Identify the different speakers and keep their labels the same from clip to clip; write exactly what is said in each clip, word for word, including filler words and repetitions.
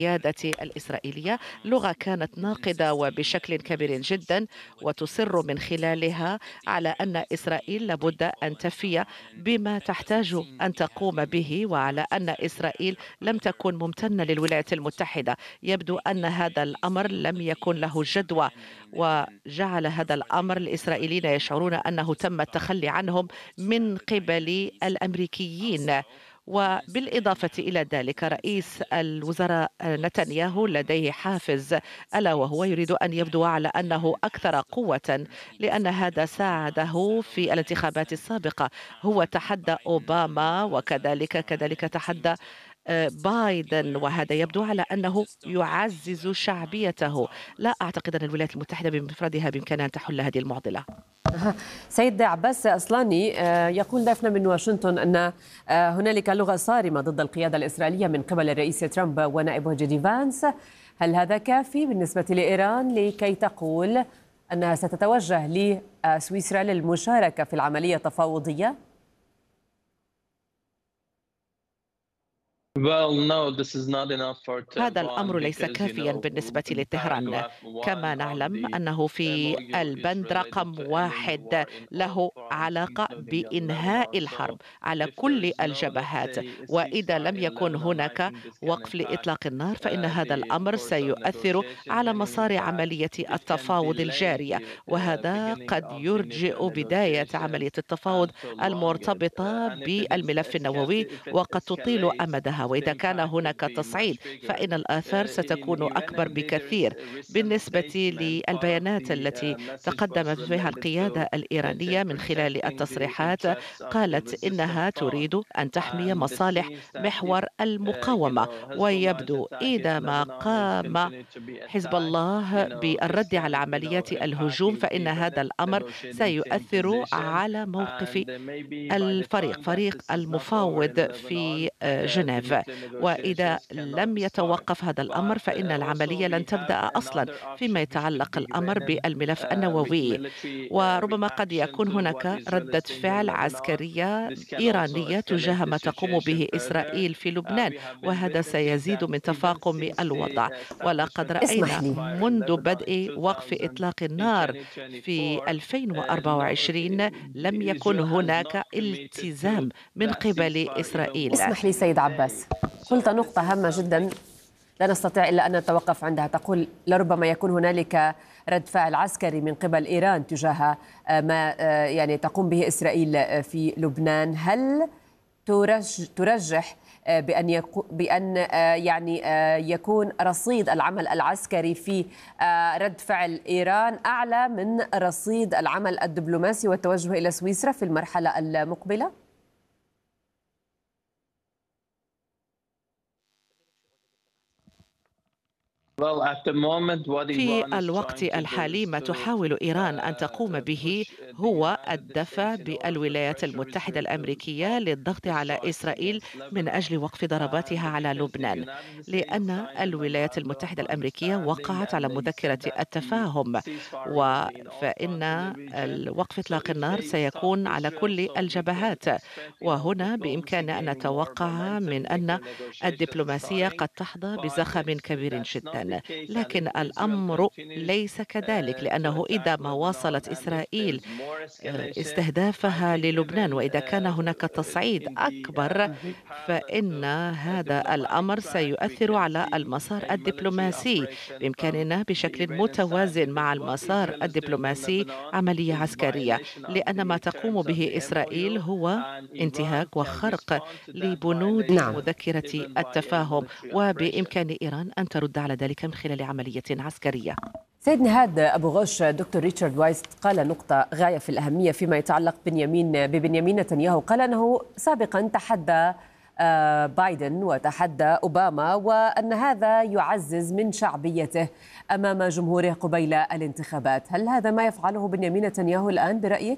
Speaker 1: القيادة الإسرائيلية لغة كانت ناقدة وبشكل كبير جدا، وتصر من خلالها على أن إسرائيل لابد أن تفي بما تحتاج أن تقوم به، وعلى أن إسرائيل لم تكن ممتنة للولايات المتحدة. يبدو أن هذا الأمر لم يكن له جدوى، وجعل هذا الأمر الإسرائيليين يشعرون أنه تم التخلي عنهم من قبل الأمريكيين. وبالإضافة إلى ذلك، رئيس الوزراء نتنياهو لديه حافز، ألا وهو يريد أن يبدو على أنه أكثر قوة، لأن هذا ساعده في الانتخابات السابقة. هو تحدى أوباما، وكذلك كذلك تحدى آه، بايدن، وهذا يبدو على أنه يعزز شعبيته. لا أعتقد أن الولايات المتحدة بمفردها بإمكانها أن تحل هذه المعضلة.
Speaker 2: أها. سيد عباس أصلاني، آه، يقول دافنا من واشنطن أن آه، هنالك لغة صارمة ضد القيادة الإسرائيلية من قبل الرئيس ترامب ونائبه جي دي فانس. هل هذا كافي بالنسبة لإيران لكي تقول أنها ستتوجه لسويسرا للمشاركة في العملية التفاوضية؟
Speaker 1: هذا الأمر ليس كافيا بالنسبة لطهران. كما نعلم أنه في البند رقم واحد له علاقة بإنهاء الحرب على كل الجبهات، وإذا لم يكن هناك وقف لإطلاق النار فإن هذا الأمر سيؤثر على مسار عملية التفاوض الجارية، وهذا قد يرجئ بداية عملية التفاوض المرتبطة بالملف النووي، وقد تطيل أمدها. وإذا كان هناك تصعيد فإن الآثار ستكون أكبر بكثير. بالنسبة للبيانات التي تقدم فيها القيادة الإيرانية من خلال التصريحات، قالت إنها تريد أن تحمي مصالح محور المقاومة، ويبدو إذا ما قام حزب الله بالرد على عمليات الهجوم فإن هذا الأمر سيؤثر على موقف الفريق فريق المفاوض في جنيف. وإذا لم يتوقف هذا الأمر فإن العملية لن تبدأ أصلا فيما يتعلق الأمر بالملف النووي، وربما قد يكون هناك ردة فعل عسكرية إيرانية تجاه ما تقوم به إسرائيل في لبنان، وهذا سيزيد من تفاقم الوضع. ولقد
Speaker 2: اسمح
Speaker 1: رأينا
Speaker 2: لي.
Speaker 1: منذ بدء وقف إطلاق النار في ألفين وأربعة وعشرين لم يكن هناك التزام من قبل إسرائيل.
Speaker 2: اسمح لي سيد عباس، قلت نقطة هامة جدا لا نستطيع إلا أن نتوقف عندها. تقول لربما يكون هنالك رد فعل عسكري من قبل إيران تجاه ما يعني تقوم به إسرائيل في لبنان. هل ترجح بأن يكون بأن يعني يكون رصيد العمل العسكري في رد فعل إيران أعلى من رصيد العمل الدبلوماسي والتوجه إلى سويسرا في المرحلة المقبلة؟
Speaker 1: في الوقت الحالي ما تحاول إيران أن تقوم به هو الدفع بالولايات المتحدة الأمريكية للضغط على إسرائيل من أجل وقف ضرباتها على لبنان، لأن الولايات المتحدة الأمريكية وقعت على مذكرة التفاهم، وفإن وقف إطلاق النار سيكون على كل الجبهات. وهنا بإمكاننا أن نتوقع من أن الدبلوماسية قد تحظى بزخم كبير جدا، لكن الأمر ليس كذلك، لأنه إذا ما واصلت إسرائيل استهدافها للبنان وإذا كان هناك تصعيد أكبر فإن هذا الأمر سيؤثر على المسار الدبلوماسي. بإمكاننا بشكل متوازن مع المسار الدبلوماسي عملية عسكرية، لأن ما تقوم به إسرائيل هو انتهاك وخرق لبنود
Speaker 2: نعم.
Speaker 1: مذكرة التفاهم، وبإمكان إيران أن ترد على ذلك من خلال عملية عسكرية.
Speaker 2: سيد نهاد أبو غش، دكتور ريتشارد وايس قال نقطة غاية في الأهمية فيما يتعلق بنيامين ببنيامين نتنياهو. قال أنه سابقا تحدى بايدن وتحدى أوباما، وأن هذا يعزز من شعبيته أمام جمهوره قبيل الانتخابات. هل هذا ما يفعله بنيامين نتنياهو الآن برأيك؟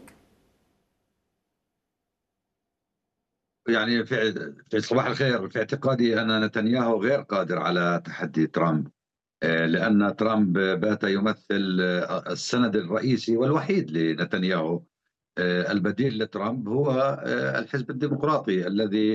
Speaker 3: يعني في في صباح الخير، في اعتقادي أن نتنياهو غير قادر على تحدي ترامب، لأن ترامب بات يمثل السند الرئيسي والوحيد لنتنياهو. البديل لترامب هو الحزب الديمقراطي الذي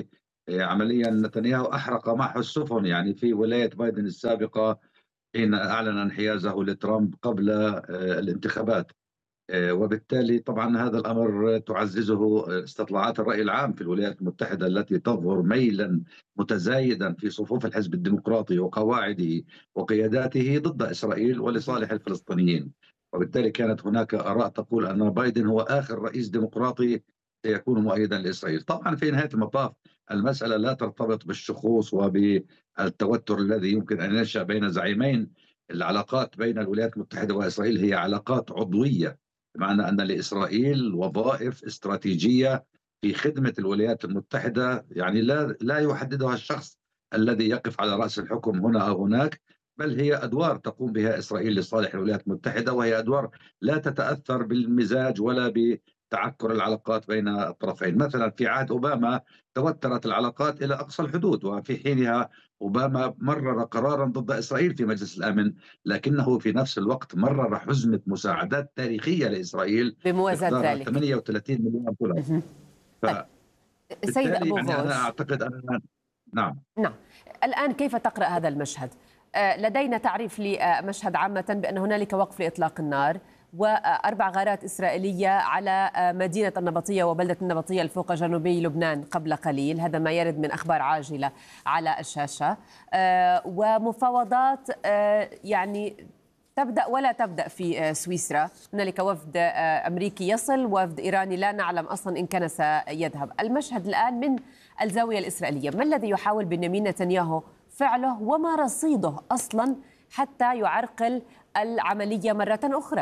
Speaker 3: عمليا نتنياهو أحرق معه السفن، يعني في ولاية بايدن السابقة حين أعلن انحيازه لترامب قبل آه، الانتخابات. آه، وبالتالي طبعا هذا الأمر تعززه استطلاعات الرأي العام في الولايات المتحدة التي تظهر ميلا متزايدا في صفوف الحزب الديمقراطي وقواعده وقياداته ضد إسرائيل ولصالح الفلسطينيين. وبالتالي كانت هناك آراء تقول أن بايدن هو آخر رئيس ديمقراطي سيكون مؤيدا لإسرائيل. طبعا في نهاية المطاف المسألة لا ترتبط بالشخوص وبالتوتر الذي يمكن أن ينشأ بين زعيمين. العلاقات بين الولايات المتحدة وإسرائيل هي علاقات عضوية، بمعنى أن لإسرائيل وظائف استراتيجية في خدمة الولايات المتحدة، يعني لا لا يحددها الشخص الذي يقف على رأس الحكم هنا أو هناك، بل هي أدوار تقوم بها إسرائيل لصالح الولايات المتحدة، وهي أدوار لا تتأثر بالمزاج ولا بتعكر العلاقات بين الطرفين. مثلا في عهد أوباما توترت العلاقات إلى أقصى الحدود، وفي حينها أوباما مرر قرارا ضد إسرائيل في مجلس الأمن، لكنه في نفس الوقت مرر حزمة مساعدات تاريخية لإسرائيل
Speaker 2: بموازاة
Speaker 3: مقدارها
Speaker 2: ذلك.
Speaker 3: ثمانية وثلاثين مليار دولار.
Speaker 2: مهم. طيب، السيد
Speaker 3: فبالتالي
Speaker 2: أبو
Speaker 3: يعني أنا
Speaker 2: غوش.
Speaker 3: أعتقد أن نعم.
Speaker 2: نعم. الآن كيف تقرأ هذا المشهد؟ آه، لدينا تعريف لمشهد عامة بأن هنالك وقف لإطلاق النار، وأربع غارات إسرائيلية على آه، مدينة النبطية وبلدة النبطية الفوق جنوبي لبنان قبل قليل. هذا ما يرد من أخبار عاجلة على الشاشة. آه، ومفاوضات آه، يعني تبدأ ولا تبدأ في آه، سويسرا. هنالك وفد آه، أمريكي يصل، وفد إيراني لا نعلم أصلا إن كان سيذهب. المشهد الآن من الزاوية الإسرائيلية، ما الذي يحاول بنيامين نتنياهو فعله وما رصيده أصلا حتى يعرقل العملية مرة أخرى؟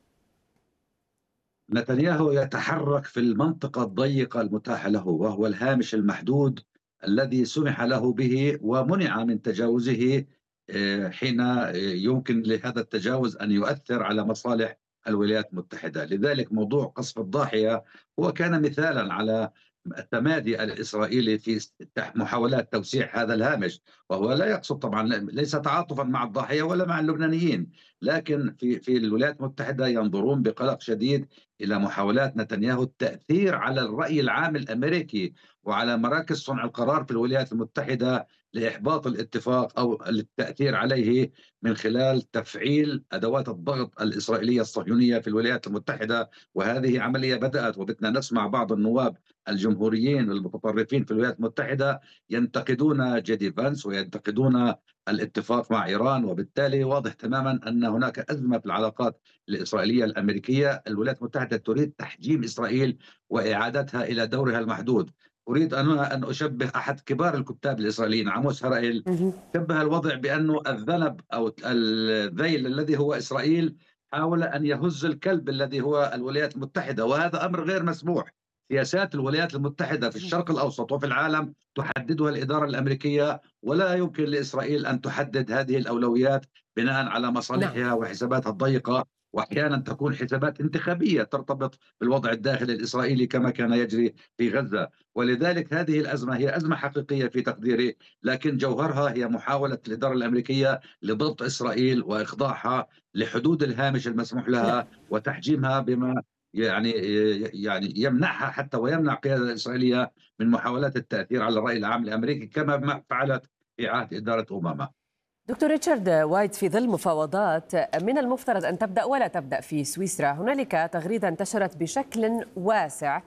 Speaker 3: نتنياهو يتحرك في المنطقة الضيقة المتاحة له، وهو الهامش المحدود الذي سمح له به ومنع من تجاوزه آه، حين آه، يمكن لهذا التجاوز أن يؤثر على مصالح الولايات المتحدة. لذلك موضوع قصف الضاحية هو كان مثالا على التمادي الإسرائيلي في محاولات توسيع هذا الهامش، وهو لا يقصد طبعا ليس تعاطفا مع الضاحية ولا مع اللبنانيين، لكن في في الولايات المتحدة ينظرون بقلق شديد إلى محاولات نتنياهو التأثير على الرأي العام الأمريكي وعلى مراكز صنع القرار في الولايات المتحدة لإحباط الاتفاق أو التأثير عليه من خلال تفعيل أدوات الضغط الإسرائيلية الصهيونية في الولايات المتحدة. وهذه عملية بدأت، وبدنا نسمع بعض النواب الجمهوريين المتطرفين في الولايات المتحدة ينتقدون جيدي فانس وينتقدون الاتفاق مع إيران. وبالتالي واضح تماما أن هناك أزمة في العلاقات الإسرائيلية الأمريكية. الولايات المتحدة تريد تحجيم إسرائيل وإعادتها إلى دورها المحدود. أريد أن أن أشبه أحد كبار الكتاب الإسرائيليين عاموس هرائيل، شبه الوضع بأنه الذنب أو الذيل الذي هو إسرائيل حاول أن يهز الكلب الذي هو الولايات المتحدة، وهذا أمر غير مسموح. سياسات الولايات المتحدة في الشرق الأوسط وفي العالم تحددها الإدارة الأمريكية، ولا يمكن لإسرائيل أن تحدد هذه الأولويات بناء على
Speaker 2: نعم.
Speaker 3: مصالحها وحساباتها الضيقة، واحيانا تكون حسابات انتخابيه ترتبط بالوضع الداخلي الاسرائيلي كما كان يجري في غزه. ولذلك هذه الازمه هي ازمه حقيقيه في تقديري، لكن جوهرها هي محاوله الاداره الامريكيه لضبط اسرائيل واخضاعها لحدود الهامش المسموح
Speaker 2: نعم.
Speaker 3: لها وتحجيمها بما يعني يعني يمنعها حتى ويمنع القياده الاسرائيليه من محاولات التاثير على الراي العام الامريكي كما ما فعلت في عهد اداره اوباما.
Speaker 2: دكتور ريتشارد وايت، في ظل مفاوضات من المفترض أن تبدأ ولا تبدأ في سويسرا، هنالك تغريدة انتشرت بشكل واسع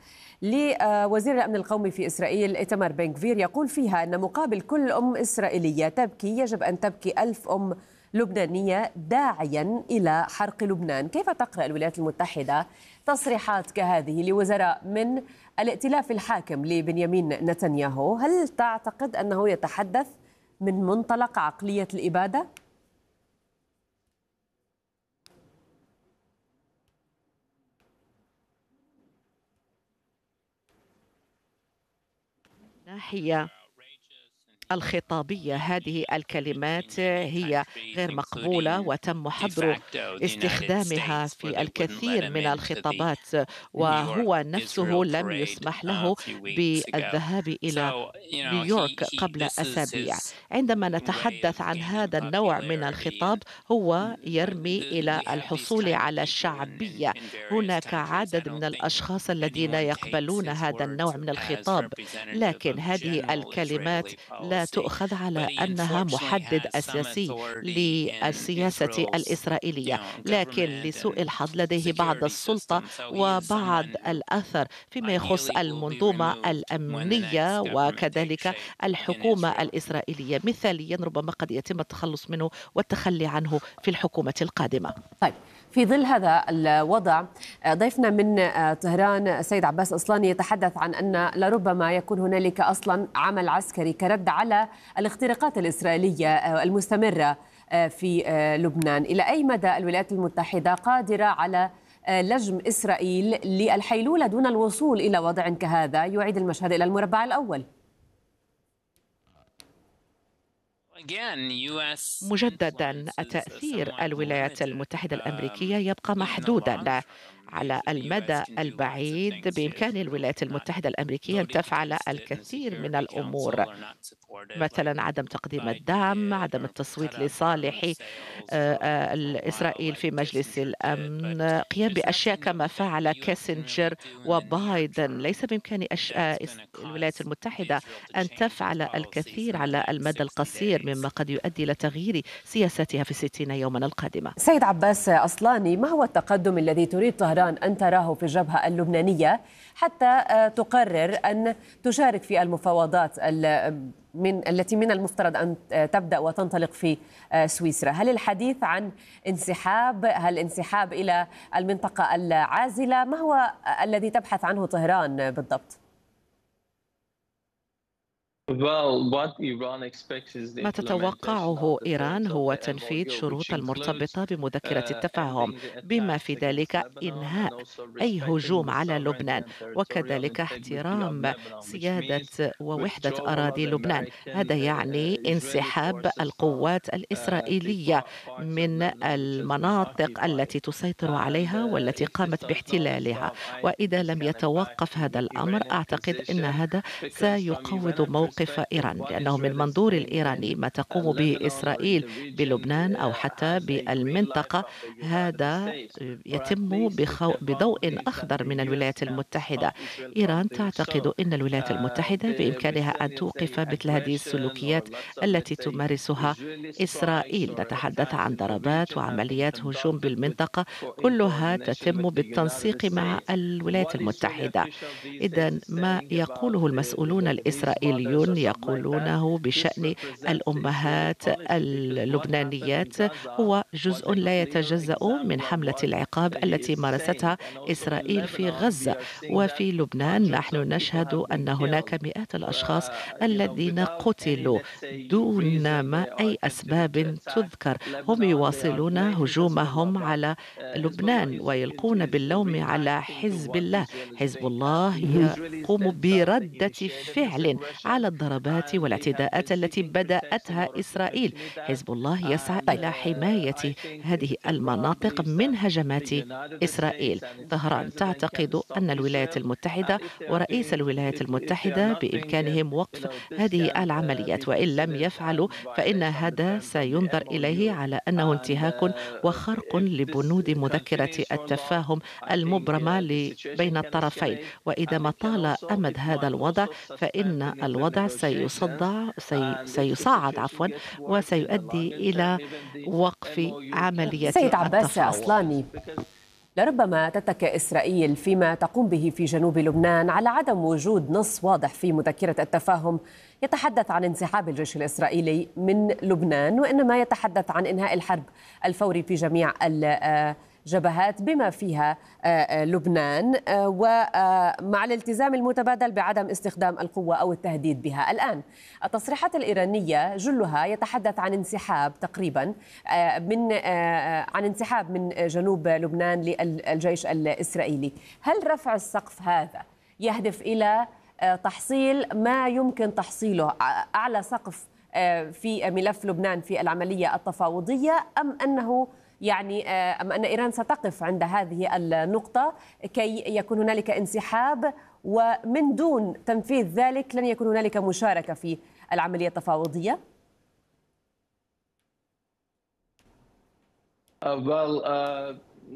Speaker 2: لوزير الأمن القومي في إسرائيل إيتمار بن غفير، يقول فيها أن مقابل كل أم إسرائيلية تبكي يجب أن تبكي ألف أم لبنانية، داعيا إلى حرق لبنان. كيف تقرأ الولايات المتحدة تصريحات كهذه لوزراء من الائتلاف الحاكم لبنيامين نتنياهو؟ هل تعتقد أنه يتحدث من منطلق عقلية الإبادة؟
Speaker 1: ناحية الخطابية. هذه الكلمات هي غير مقبولة وتم حظر استخدامها في الكثير من الخطابات، وهو نفسه لم يسمح له بالذهاب إلى نيويورك قبل أسابيع. عندما نتحدث عن هذا النوع من الخطاب هو يرمي إلى الحصول على شعبية. هناك عدد من الأشخاص الذين يقبلون هذا النوع من الخطاب، لكن هذه الكلمات لا تؤخذ على أنها محدد أساسي للسياسة الإسرائيلية، لكن لسوء الحظ لديه بعض السلطة وبعض الأثر فيما يخص المنظومة الأمنية وكذلك الحكومة الإسرائيلية. مثاليا ربما قد يتم التخلص منه والتخلي عنه في الحكومة القادمة.
Speaker 2: طيب، في ظل هذا الوضع ضيفنا من طهران السيد عباس أصلاني يتحدث عن أن لربما يكون هنالك أصلا عمل عسكري كرد على الاختراقات الإسرائيلية المستمرة في لبنان. إلى أي مدى الولايات المتحدة قادرة على لجم إسرائيل للحيلولة دون الوصول إلى وضع كهذا يعيد المشهد إلى المربع الأول؟
Speaker 1: مجددا تأثير الولايات المتحدة الأمريكية يبقى محدودا. على المدى البعيد بإمكان الولايات المتحدة الأمريكية أن تفعل الكثير من الأمور، مثلا عدم تقديم الدعم، عدم التصويت لصالح إسرائيل في مجلس الأمن، قيام بأشياء كما فعل كيسنجر وبايدن. ليس بإمكان الولايات المتحدة أن تفعل الكثير على المدى القصير مما قد يؤدي إلى تغيير سياستها في الستين يوما القادمة.
Speaker 2: سيد عباس أصلاني، ما هو التقدم الذي تريد طهران أن تراه في الجبهة اللبنانية حتى تقرر أن تشارك في المفاوضات من التي من المفترض أن تبدأ وتنطلق في سويسرا؟ هل الحديث عن انسحاب، هل انسحاب إلى المنطقة العازلة؟ ما هو الذي تبحث عنه طهران بالضبط؟
Speaker 1: ما تتوقعه إيران هو تنفيذ شروط المرتبطة بمذكرة التفاهم، بما في ذلك إنهاء أي هجوم على لبنان، وكذلك احترام سيادة ووحدة أراضي لبنان. هذا يعني انسحاب القوات الإسرائيلية من المناطق التي تسيطر عليها والتي قامت باحتلالها. وإذا لم يتوقف هذا الأمر أعتقد أن هذا سيقوض موقف إيران، لأنه من منظور الإيراني ما تقوم به إسرائيل بلبنان أو حتى بالمنطقة هذا يتم بضوء أخضر من الولايات المتحدة. إيران تعتقد أن الولايات المتحدة بإمكانها أن توقف مثل هذه السلوكيات التي تمارسها إسرائيل. نتحدث عن ضربات وعمليات هجوم بالمنطقة كلها تتم بالتنسيق مع الولايات المتحدة. إذن ما يقوله المسؤولون الإسرائيليون يقولونه بشأن الأمهات اللبنانيات هو جزء لا يتجزأ من حملة العقاب التي مارستها إسرائيل في غزة وفي لبنان. نحن نشهد أن هناك مئات الأشخاص الذين قتلوا دون ما أي أسباب تذكر. هم يواصلون هجومهم على لبنان ويلقون باللوم على حزب الله. حزب الله يقوم بردة فعل على الضربات والاعتداءات التي بدأتها إسرائيل. حزب الله يسعى إلى حماية هذه المناطق من هجمات إسرائيل. طهران تعتقد أن الولايات المتحدة ورئيس الولايات المتحدة بإمكانهم وقف هذه العمليات، وإن لم يفعلوا فإن هذا سينظر إليه على أنه انتهاك وخرق لبنود مذكرة التفاهم المبرمة بين الطرفين. وإذا ما طال أمد هذا الوضع فإن الوضع سيصدع سي سيصعد عفوا وسيؤدي إلى وقف عملية
Speaker 2: سيد عباس أصلاني، لربما تتكئ إسرائيل فيما تقوم به في جنوب لبنان على عدم وجود نص واضح في مذكرة التفاهم يتحدث عن انسحاب الجيش الإسرائيلي من لبنان، وإنما يتحدث عن إنهاء الحرب الفوري في جميع جبهات بما فيها لبنان، ومع الالتزام المتبادل بعدم استخدام القوة أو التهديد بها. الآن التصريحات الإيرانية جلها يتحدث عن انسحاب تقريبا من عن انسحاب من جنوب لبنان للجيش الإسرائيلي. هل رفع السقف هذا يهدف إلى تحصيل ما يمكن تحصيله، أعلى سقف في ملف لبنان في العملية التفاوضية، أم أنه يعني أم أن إيران ستقف عند هذه النقطة كي يكون هنالك انسحاب، ومن دون تنفيذ ذلك لن يكون هنالك مشاركة في العملية التفاوضية؟
Speaker 4: Uh, well, uh...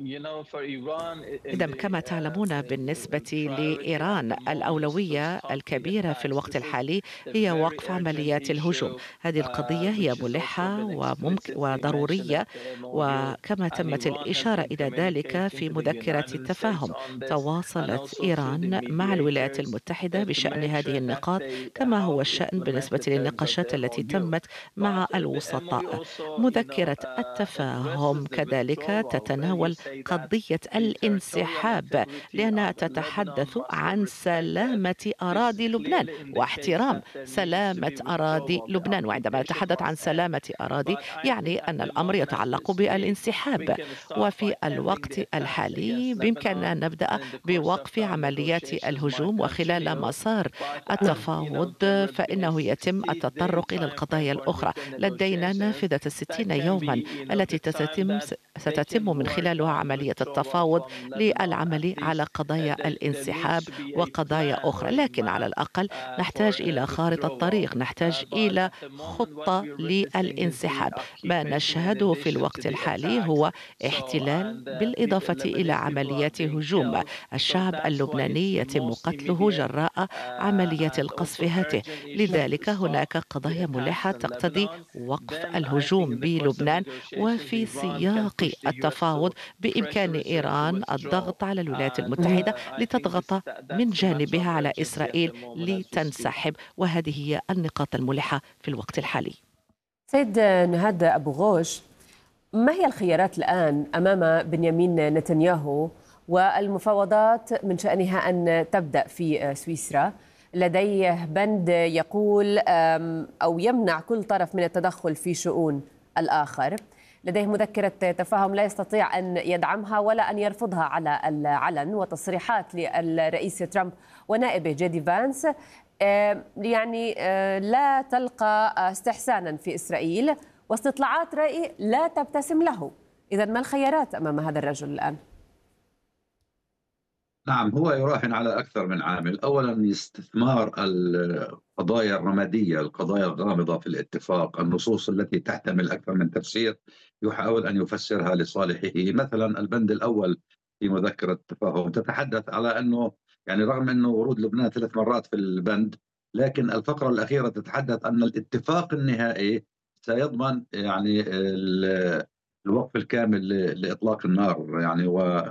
Speaker 1: إذا كما تعلمون، بالنسبة لإيران الأولوية الكبيرة في الوقت الحالي هي وقف عمليات الهجوم. هذه القضية هي ملحة وممكن وضرورية، وكما تمت الإشارة إلى ذلك في مذكرة التفاهم. تواصلت إيران مع الولايات المتحدة بشأن هذه النقاط، كما هو الشأن بالنسبة للنقاشات التي تمت مع الوسطاء. مذكرة التفاهم كذلك تتناول قضية الانسحاب، لأنها تتحدث عن سلامة أراضي لبنان واحترام سلامة أراضي لبنان. وعندما نتحدث عن سلامة أراضي يعني أن الأمر يتعلق بالانسحاب. وفي الوقت الحالي بإمكاننا أن نبدأ بوقف عمليات الهجوم، وخلال مسار التفاوض فإنه يتم التطرق إلى القضايا الأخرى. لدينا نافذة الستين يوما التي ستتم ستتم من خلالها عملية التفاوض للعمل على قضايا الانسحاب وقضايا أخرى، لكن على الأقل نحتاج إلى خارطة طريق، نحتاج إلى خطة للانسحاب. ما نشهده في الوقت الحالي هو احتلال بالإضافة إلى عمليات هجوم. الشعب اللبناني يتم قتله جراء عمليات القصف هاته، لذلك هناك قضايا ملحة تقتضي وقف الهجوم بلبنان. وفي سياق التفاوض بإمكان إيران الضغط على الولايات المتحدة لتضغط من جانبها على إسرائيل لتنسحب، وهذه هي النقاط الملحة في الوقت الحالي.
Speaker 2: سيد نهاد أبو غوش، ما هي الخيارات الآن أمام بنيامين نتنياهو والمفاوضات من شأنها أن تبدأ في سويسرا؟ لديه بند يقول أو يمنع كل طرف من التدخل في شؤون الآخر، لديه مذكرة تفاهم لا يستطيع أن يدعمها ولا أن يرفضها على العلن، وتصريحات للرئيس ترامب ونائبه جيدي فانس يعني لا تلقى استحسانا في إسرائيل، واستطلاعات رأي لا تبتسم له. إذا ما الخيارات أمام هذا الرجل الآن؟
Speaker 3: نعم، هو يراهن على أكثر من عامل. أولا استثمار القضايا الرمادية، القضايا الغامضة في الاتفاق، النصوص التي تحتمل أكثر من تفسير، يحاول أن يفسرها لصالحه. مثلا البند الأول في مذكرة التفاهم تتحدث على أنه يعني رغم أنه ورود لبنان ثلاث مرات في البند، لكن الفقرة الأخيرة تتحدث أن الاتفاق النهائي سيضمن يعني الوقف الكامل لإطلاق النار، يعني و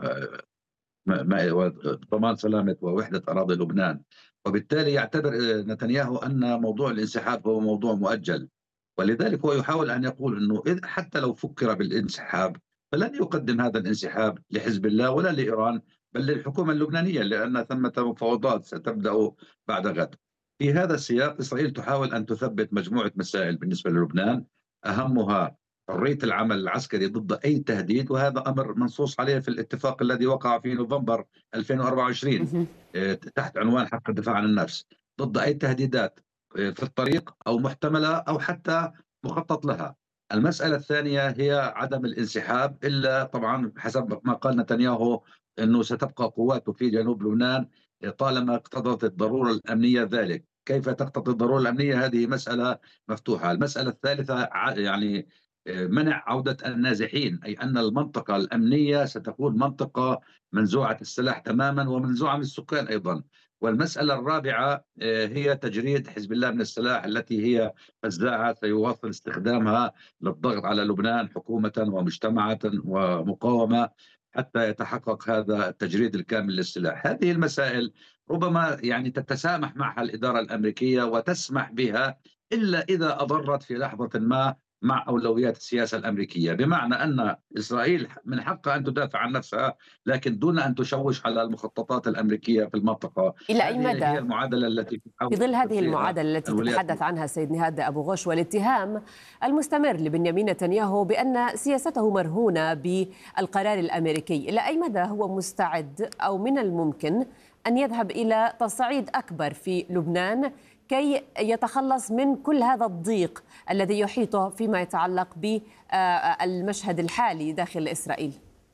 Speaker 3: ضمان سلامة ووحدة أراضي لبنان. وبالتالي يعتبر نتنياهو أن موضوع الانسحاب هو موضوع مؤجل، ولذلك هو يحاول أن يقول أنه حتى لو فكر بالانسحاب فلن يقدم هذا الانسحاب لحزب الله ولا لإيران، بل للحكومة اللبنانية، لأن ثمة مفاوضات ستبدأ بعد غد. في هذا السياق إسرائيل تحاول أن تثبت مجموعة مسائل بالنسبة للبنان، أهمها حرية العمل العسكري ضد أي تهديد، وهذا أمر منصوص عليه في الاتفاق الذي وقع في نوفمبر ألفين وأربعة وعشرين تحت عنوان حق الدفاع عن النفس، ضد أي تهديدات في الطريق أو محتملة أو حتى مخطط لها. المسألة الثانية هي عدم الانسحاب، إلا طبعا حسب ما قال نتنياهو أنه ستبقى قواته في جنوب لبنان طالما اقتضت الضرورة الأمنية ذلك. كيف تقتضي الضرورة الأمنية؟ هذه مسألة مفتوحة. المسألة الثالثة يعني منع عودة النازحين، أي أن المنطقة الأمنية ستكون منطقة منزوعة السلاح تماما ومنزوعة من السكان أيضا. والمسألة الرابعة هي تجريد حزب الله من السلاح التي هي فزاعة سيواصل استخدامها للضغط على لبنان حكومة ومجتمعات ومقاومة حتى يتحقق هذا التجريد الكامل للسلاح. هذه المسائل ربما يعني تتسامح معها الإدارة الأمريكية وتسمح بها إلا إذا أضرت في لحظة ما مع أولويات السياسة الأمريكية، بمعنى أن إسرائيل من حقها أن تدافع عن نفسها لكن دون أن تشوش على المخططات الأمريكية في المنطقة.
Speaker 2: إلى أي مدى؟
Speaker 3: هي المعادلة التي
Speaker 2: في ظل هذه المعادلة التي تتحدث عنها سيد نهاد أبو غوش والاتهام المستمر لبنيامين نتنياهو بأن سياسته مرهونة بالقرار الأمريكي، إلى أي مدى هو مستعد أو من الممكن أن يذهب إلى تصعيد أكبر في لبنان كي يتخلص من كل هذا الضيق الذي يحيطه فيما يتعلق بالمشهد الحالي داخل إسرائيل؟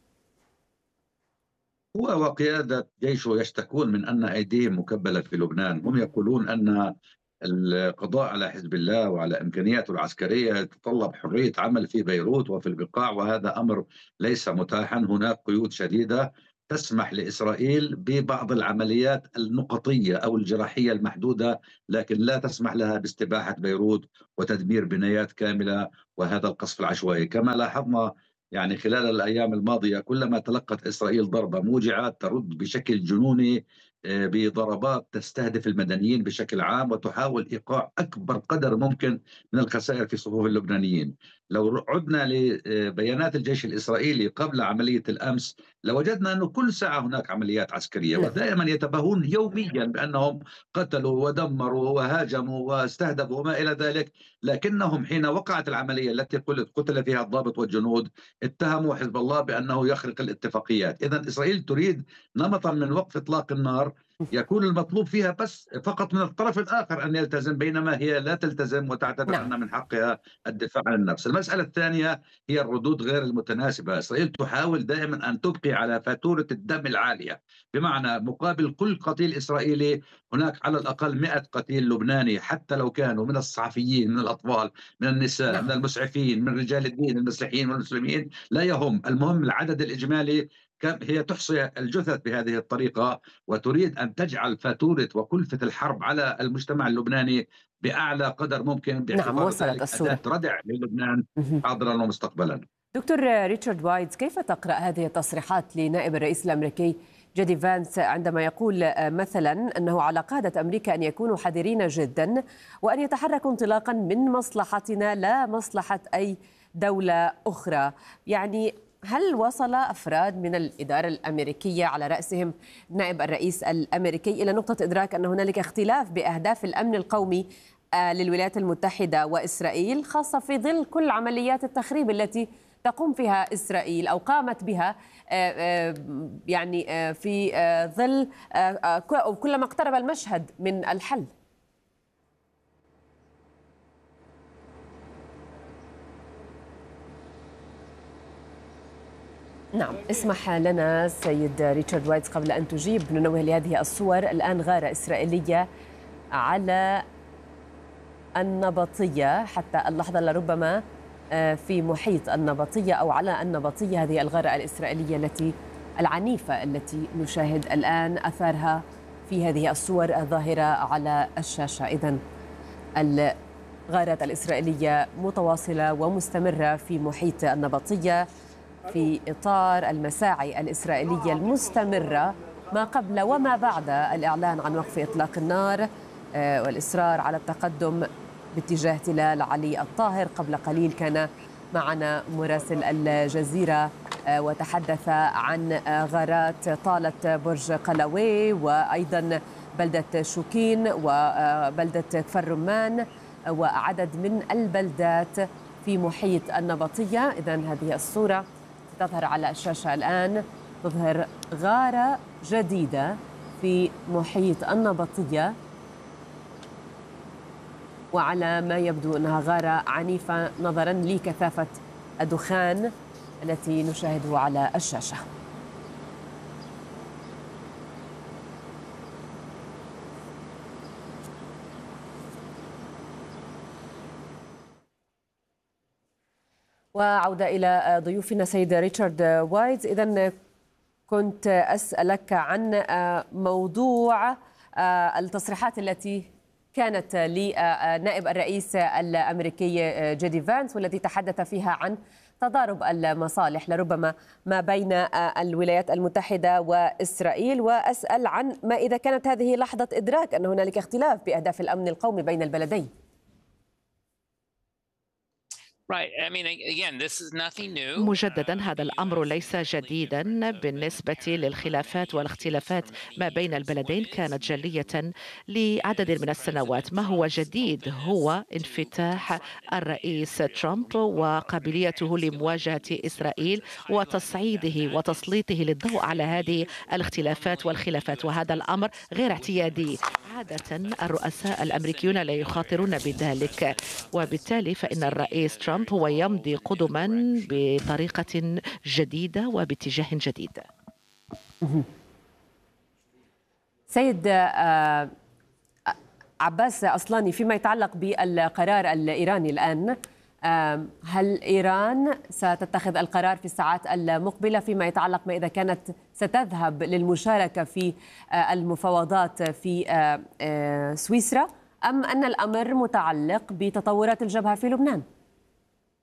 Speaker 3: هو وقيادة جيشه يشتكون من أن أيديهم مكبلة في لبنان. هم يقولون أن القضاء على حزب الله وعلى إمكانياته العسكرية يتطلب حرية عمل في بيروت وفي البقاع، وهذا أمر ليس متاحا. هناك قيود شديدة تسمح لإسرائيل ببعض العمليات النقطية أو الجراحية المحدودة، لكن لا تسمح لها باستباحة بيروت وتدمير بنايات كاملة وهذا القصف العشوائي. كما لاحظنا يعني خلال الأيام الماضية كلما تلقت إسرائيل ضربة موجعة ترد بشكل جنوني بضربات تستهدف المدنيين بشكل عام وتحاول إيقاع أكبر قدر ممكن من الخسائر في صفوف اللبنانيين. لو عدنا لبيانات الجيش الإسرائيلي قبل عملية الأمس لوجدنا أنه كل ساعة هناك عمليات عسكرية، ودائما يتباهون يوميا بأنهم قتلوا ودمروا وهاجموا واستهدفوا وما إلى ذلك، لكنهم حين وقعت العملية التي قلت قتل فيها الضابط والجنود اتهموا حزب الله بأنه يخرق الاتفاقيات. إذن إسرائيل تريد نمطا من وقف إطلاق النار يكون المطلوب فيها بس فقط من الطرف الآخر أن يلتزم، بينما هي لا تلتزم وتعتبر نعم. أن من حقها الدفاع عن النفس. المسألة الثانية هي الردود غير المتناسبة. إسرائيل تحاول دائما أن تبقي على فاتورة الدم العالية، بمعنى مقابل كل قتيل إسرائيلي هناك على الأقل مئة قتيل لبناني، حتى لو كانوا من الصحفيين، من الأطفال، من النساء، نعم. من المسعفين، من رجال الدين المسيحيين والمسلمين، لا يهم، المهم العدد الإجمالي. هي تحصي الجثث بهذه الطريقة وتريد أن تجعل فاتورة وكلفة الحرب على المجتمع اللبناني بأعلى قدر ممكن،
Speaker 2: نعم وصلت الصورة.
Speaker 3: ردع للبنان حاضرا ومستقبلا.
Speaker 2: دكتور ريتشارد وايتز، كيف تقرأ هذه التصريحات لنائب الرئيس الأمريكي جيدي فانس عندما يقول مثلا أنه على قادة أمريكا أن يكونوا حذرين جدا وأن يتحركوا انطلاقا من مصلحتنا لا مصلحة أي دولة أخرى؟ يعني هل وصل أفراد من الإدارة الأمريكية على رأسهم نائب الرئيس الأمريكي إلى نقطة إدراك أن هنالك اختلاف بأهداف الأمن القومي للولايات المتحدة وإسرائيل، خاصة في ظل كل عمليات التخريب التي تقوم فيها إسرائيل أو قامت بها يعني في ظل كلما اقترب المشهد من الحل؟ نعم، اسمح لنا سيد ريتشارد وايتز قبل أن تجيب ننوه لهذه الصور. الآن غارة إسرائيلية على النبطية حتى اللحظة لربما في محيط النبطية أو على النبطية، هذه الغارة الإسرائيلية التي العنيفة التي نشاهد الآن أثارها في هذه الصور الظاهرة على الشاشة. إذن الغارات الإسرائيلية متواصلة ومستمرة في محيط النبطية في إطار المساعي الإسرائيلية المستمرة ما قبل وما بعد الإعلان عن وقف إطلاق النار والإصرار على التقدم باتجاه تلال علي الطاهر. قبل قليل كان معنا مراسل الجزيرة وتحدث عن غارات طالت برج قلاوي وأيضا بلدة شوكين وبلدة كفر رمان وعدد من البلدات في محيط النبطية. إذن هذه الصورة تظهر على الشاشة الآن تظهر غارة جديدة في محيط النبطية، وعلى ما يبدو أنها غارة عنيفة نظرا لكثافة الدخان التي نشاهده على الشاشة. وعودة إلى ضيوفنا سيد ريتشارد وايتز. إذن كنت أسألك عن موضوع التصريحات التي كانت لنائب الرئيس الأمريكي جيدي فانس والتي تحدث فيها عن تضارب المصالح لربما ما بين الولايات المتحدة وإسرائيل، وأسأل عن ما إذا كانت هذه لحظة إدراك أن هنالك اختلاف بأهداف الأمن القومي بين البلدين.
Speaker 1: مجددا هذا الأمر ليس جديدا بالنسبة للخلافات والاختلافات ما بين البلدين، كانت جلية لعدد من السنوات. ما هو جديد هو انفتاح الرئيس ترامب وقابليته لمواجهة إسرائيل وتصعيده وتسليطه للضوء على هذه الاختلافات والخلافات، وهذا الأمر غير اعتيادي. عادة الرؤساء الأمريكيون لا يخاطرون بذلك، وبالتالي فإن الرئيس ترامب هو يمضي قدما بطريقة جديدة وباتجاه جديد.
Speaker 2: سيد عباس أصلاني، فيما يتعلق بالقرار الإيراني الآن، هل إيران ستتخذ القرار في الساعات المقبلة فيما يتعلق ما إذا كانت ستذهب للمشاركة في المفاوضات في سويسرا، أم أن الأمر متعلق بتطورات الجبهة في لبنان؟